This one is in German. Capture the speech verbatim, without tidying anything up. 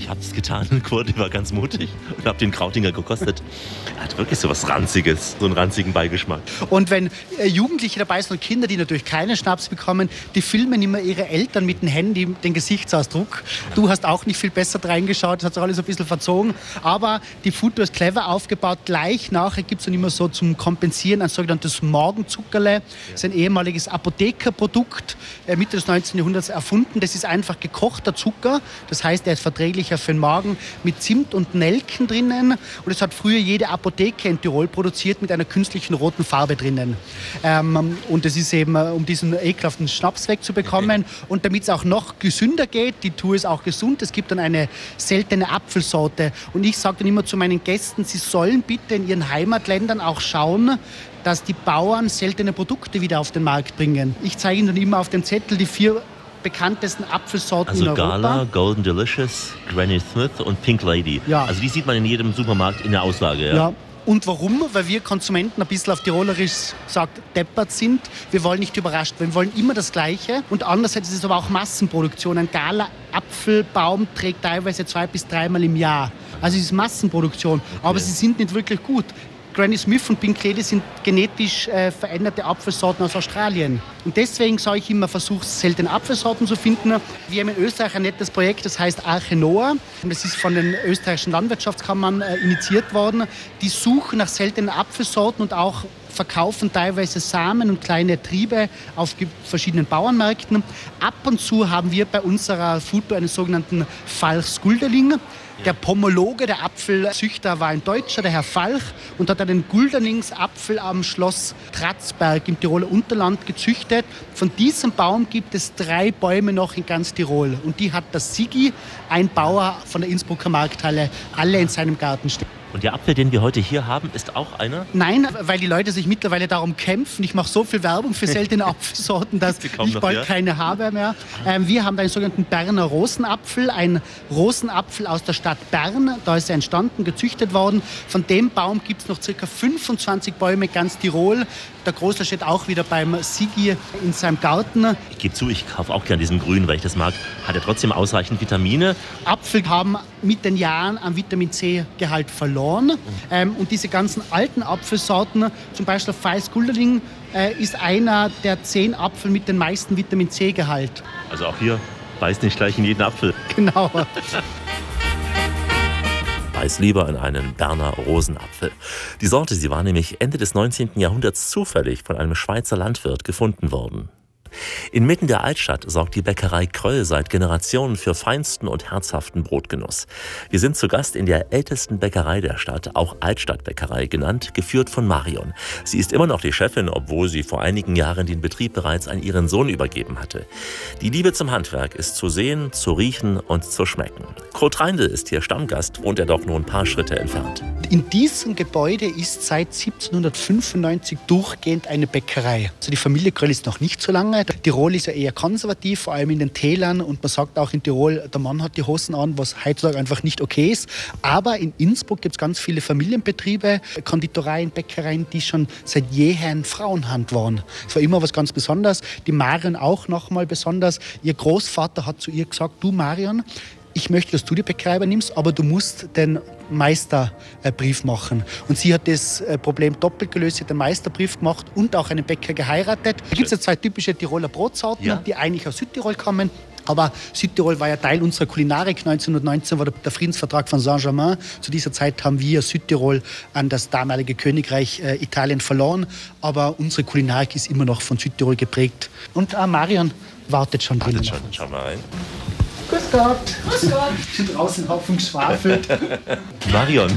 Ich habe es getan, Kurt, ich war ganz mutig und habe den Krautinger gekostet. Er hat wirklich so was Ranziges, so einen ranzigen Beigeschmack. Und wenn äh, Jugendliche dabei sind und Kinder, die natürlich keinen Schnaps bekommen, die filmen immer ihre Eltern mit dem Handy den Gesichtsausdruck. Du hast auch nicht viel besser reingeschaut, das hat sich alles ein bisschen verzogen. Aber die Futur ist clever aufgebaut. Gleich nachher gibt es dann immer so zum Kompensieren ein sogenanntes Morgenzuckerle. Das ist ein ehemaliges Apothekerprodukt, äh, Mitte des neunzehnten Jahrhunderts erfunden. Das ist einfach gekochter Zucker. Das heißt, er ist verträglicher für den Magen, mit Zimt und Nelken drinnen. Und das hat früher jede Apotheke in Tirol produziert mit einer künstlichen roten Farbe drinnen. Ähm, und das ist eben, um diesen ekelhaften Schnaps wegzubekommen. Und damit es auch noch gesünder geht, die Tour ist auch gesund, es gibt dann eine seltene Apfelsorte. Und ich sage dann immer zu meinen Gästen, sie sollen bitte in ihren Heimatländern auch schauen, dass die Bauern seltene Produkte wieder auf den Markt bringen. Ich zeige ihnen dann immer auf dem Zettel die vier bekanntesten Apfelsorten also in Europa. Gala, Golden Delicious, Granny Smith und Pink Lady. Ja. Also die sieht man in jedem Supermarkt in der Auslage. Ja? Ja. Und warum? Weil wir Konsumenten ein bisschen auf Tirolerisch sagt, deppert sind. Wir wollen nicht überrascht werden. Wir wollen immer das Gleiche. Und andererseits ist es aber auch Massenproduktion. Ein Gala-Apfelbaum trägt teilweise zwei bis dreimal im Jahr. Also es ist Massenproduktion. Okay. Aber sie sind nicht wirklich gut. Granny Smith und Pink Lady sind genetisch äh, veränderte Apfelsorten aus Australien. Und deswegen sage ich immer, versuche seltene Apfelsorten zu finden. Wir haben in Österreich ein nettes Projekt, das heißt Arche Noah. Das ist von den österreichischen Landwirtschaftskammern äh, initiiert worden. Die suchen nach seltenen Apfelsorten und auch verkaufen teilweise Samen und kleine Triebe auf verschiedenen Bauernmärkten. Ab und zu haben wir bei unserer Foodtour einen sogenannten Falchs-Gulderling. Der Pomologe, der Apfelzüchter, war ein Deutscher, der Herr Falch, und hat einen Gulderlingsapfel am Schloss Tratzberg im Tiroler Unterland gezüchtet. Von diesem Baum gibt es drei Bäume noch in ganz Tirol. Und die hat der Sigi, ein Bauer von der Innsbrucker Markthalle, alle in seinem Garten stehen. Und der Apfel, den wir heute hier haben, ist auch einer? Nein, weil die Leute sich mittlerweile darum kämpfen. Ich mache so viel Werbung für seltene Apfelsorten, dass ich noch, bald ja? keine habe mehr. Ähm, wir haben einen sogenannten Berner Rosenapfel, ein Rosenapfel aus der Stadt Bern. Da ist er entstanden, gezüchtet worden. Von dem Baum gibt es noch ca. fünfundzwanzig Bäume in ganz Tirol. Der Großer steht auch wieder beim Sigi in seinem Garten. Ich gebe zu, ich kaufe auch gerne diesen Grün, weil ich das mag. Hat er trotzdem ausreichend Vitamine? Apfel haben mit den Jahren an Vitamin C-Gehalt verloren. Mhm. Ähm, und diese ganzen alten Apfelsorten, zum Beispiel Falchs-Gulderling, äh, ist einer der zehn Apfel mit dem meisten Vitamin C-Gehalt. Also auch hier, beißt nicht gleich in jeden Apfel. Genau. Beiß lieber in einen Berner Rosenapfel. Die Sorte, sie war nämlich Ende des neunzehnten Jahrhunderts zufällig von einem Schweizer Landwirt gefunden worden. Inmitten der Altstadt sorgt die Bäckerei Kröll seit Generationen für feinsten und herzhaften Brotgenuss. Wir sind zu Gast in der ältesten Bäckerei der Stadt, auch Altstadtbäckerei genannt, geführt von Marion. Sie ist immer noch die Chefin, obwohl sie vor einigen Jahren den Betrieb bereits an ihren Sohn übergeben hatte. Die Liebe zum Handwerk ist zu sehen, zu riechen und zu schmecken. Kurt Reindl ist hier Stammgast, wohnt er doch nur ein paar Schritte entfernt. In diesem Gebäude ist seit siebzehnhundertfünfundneunzig durchgehend eine Bäckerei. Also die Familie Kröll ist noch nicht so lange. Tirol ist ja eher konservativ, vor allem in den Tälern. Und man sagt auch in Tirol, der Mann hat die Hosen an, was heutzutage einfach nicht okay ist. Aber in Innsbruck gibt es ganz viele Familienbetriebe, Konditoreien, Bäckereien, die schon seit jeher in Frauenhand waren. Das war immer was ganz Besonderes. Die Marion auch nochmal besonders. Ihr Großvater hat zu ihr gesagt, du Marion, ich möchte, dass du die Bäckerei übernimmst, aber du musst den Meisterbrief machen. Und sie hat das Problem doppelt gelöst. Sie hat den Meisterbrief gemacht und auch einen Bäcker geheiratet. Da gibt es ja zwei typische Tiroler Brotsorten, ja, die eigentlich aus Südtirol kommen. Aber Südtirol war ja Teil unserer Kulinarik. neunzehnhundertneunzehn war der Friedensvertrag von Saint-Germain. Zu dieser Zeit haben wir Südtirol an das damalige Königreich äh, Italien verloren. Aber unsere Kulinarik ist immer noch von Südtirol geprägt. Und äh, Marion wartet schon drin. Wartet schon, schau mal rein. Grüß Gott. Grüß Gott. Ich bin draußen Haufen geschwafelt. Marion,